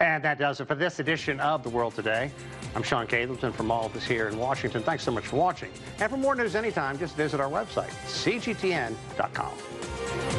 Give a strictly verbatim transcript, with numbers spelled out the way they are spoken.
And that does it for this edition of The World Today. I'm Sean Cathelton from all of us here in Washington. Thanks so much for watching. And for more news anytime, just visit our website, C G T N dot com.